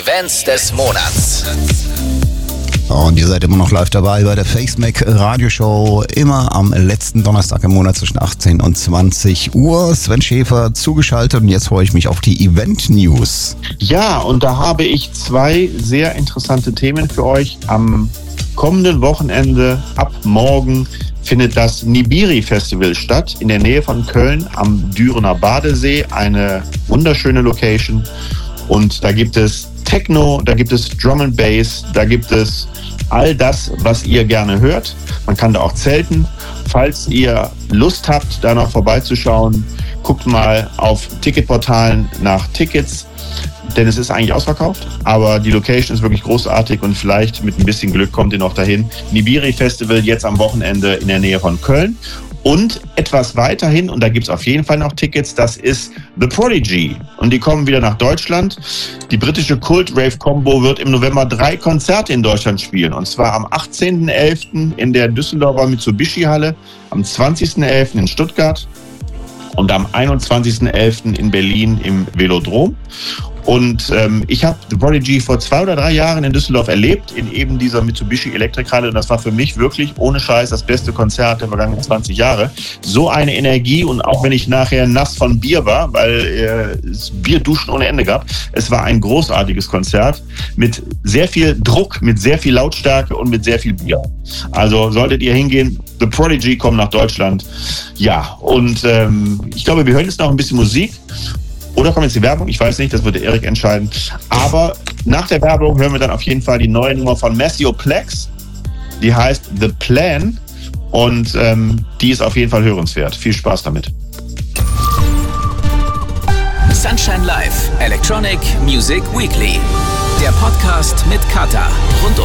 Events des Monats. Und ihr seid immer noch live dabei bei der FaceMac Radioshow, immer am letzten Donnerstag im Monat zwischen 18 und 20 Uhr. Sven Schäfer zugeschaltet und jetzt freue ich mich auf die Event-News. Ja, und da habe ich zwei sehr interessante Themen für euch. Am kommenden Wochenende, ab morgen, findet das Nibiri Festival statt in der Nähe von Köln am Dürener Badesee. Eine wunderschöne Location. Und da gibt es Techno, da gibt es Drum and Bass, da gibt es all das, was ihr gerne hört. Man kann da auch zelten. Falls ihr Lust habt, da noch vorbeizuschauen, guckt mal auf Ticketportalen nach Tickets, denn es ist eigentlich ausverkauft, aber die Location ist wirklich großartig und vielleicht mit ein bisschen Glück kommt ihr noch dahin. Nibiri Festival jetzt am Wochenende in der Nähe von Köln. Und etwas weiterhin, und da gibt es auf jeden Fall noch Tickets, das ist The Prodigy. Und die kommen wieder nach Deutschland. Die britische Kult-Rave-Combo wird im November 3 Konzerte in Deutschland spielen. Und zwar am 18.11. in der Düsseldorfer Mitsubishi-Halle, am 20.11. in Stuttgart und am 21.11. in Berlin im Velodrom. Und ich habe The Prodigy vor 2 oder 3 Jahren in Düsseldorf erlebt, in eben dieser Mitsubishi Elektrikhalle. Und das war für mich wirklich, ohne Scheiß, das beste Konzert der vergangenen 20 Jahre. So eine Energie, und auch wenn ich nachher nass von Bier war, weil es Bierduschen ohne Ende gab, es war ein großartiges Konzert mit sehr viel Druck, mit sehr viel Lautstärke und mit sehr viel Bier. Also solltet ihr hingehen, The Prodigy kommen nach Deutschland. Ja, und ich glaube, wir hören jetzt noch ein bisschen Musik. Oder kommt jetzt die Werbung? Ich weiß nicht, das wird der Erik entscheiden. Aber nach der Werbung hören wir dann auf jeden Fall die neue Nummer von Maceo Plex. Die heißt The Plan. Und die ist auf jeden Fall hörenswert. Viel Spaß damit. Sunshine Live, Electronic Music Weekly. Der Podcast mit Kata. Rund